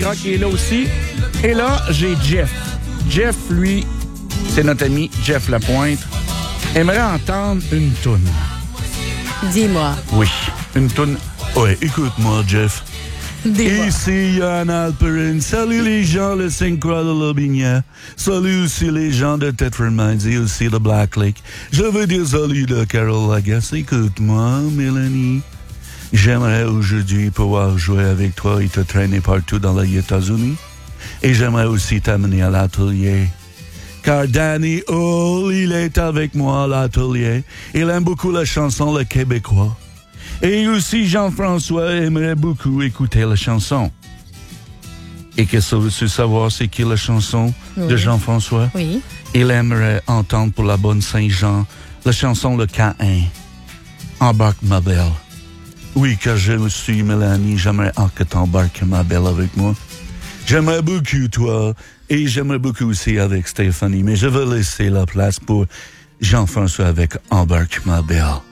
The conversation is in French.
Skyrock qui est là aussi. Et là, j'ai Jeff. Jeff, lui, c'est notre ami Jeff Lapointe. Aimerait entendre une toune. Dis-moi. Oui, une toune. Ouais, écoute-moi, Jeff. Dis-moi. Ici Yann Alperin. Salut les gens de Sainte-Croix de Lobinière. Salut aussi les gens de Thetford Mines et aussi de Black Lake. Je veux dire salut de Carol Lagasse. Écoute-moi, Mélanie. J'aimerais aujourd'hui pouvoir jouer avec toi et te traîner partout dans les États-Unis. Et j'aimerais aussi t'amener à l'atelier. Car Danny Hall, il est avec moi à l'atelier. Il aime beaucoup la chanson Le Québécois. Et aussi Jean-François aimerait beaucoup écouter la chanson. Et qu'est-ce que vous voulez savoir, c'est qui la chanson de Jean-François? Oui. Il aimerait entendre pour la bonne Saint-Jean la chanson Le Caïn. Embarque ma belle. Oui, car je suis Mélanie, j'aimerais que t'embarques ma belle avec moi. J'aimerais beaucoup toi, et j'aimerais beaucoup aussi avec Stéphanie, mais je vais laisser la place pour Jean-François avec Embarque ma belle.